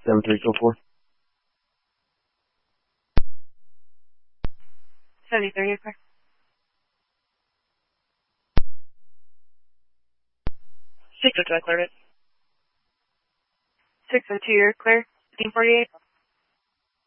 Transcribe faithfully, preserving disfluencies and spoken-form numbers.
seven three four four. seventy-three, you're clear. six oh two, I cleared it. six oh two, you're clear. fifteen forty-eight.